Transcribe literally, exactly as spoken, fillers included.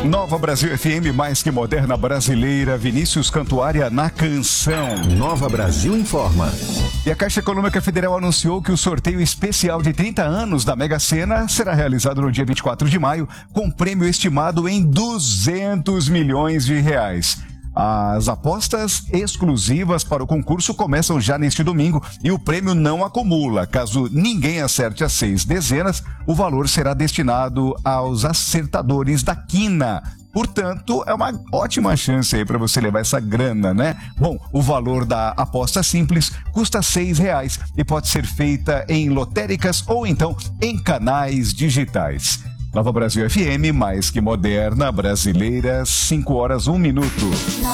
Nova Brasil F M, mais que moderna brasileira, Vinícius Cantuária na canção. Nova Brasil informa. E a Caixa Econômica Federal anunciou que o sorteio especial de trinta anos da Mega Sena será realizado no dia vinte e quatro de maio, com prêmio estimado em duzentos milhões de reais. As apostas exclusivas para o concurso começam já neste domingo e o prêmio não acumula. Caso ninguém acerte as seis dezenas, o valor será destinado aos acertadores da quina. Portanto, é uma ótima chance aí para você levar essa grana, né? Bom, o valor da aposta simples custa seis reais e pode ser feita em lotéricas ou então em canais digitais. Nova Brasil F M, mais que moderna, brasileira, cinco horas, um minuto.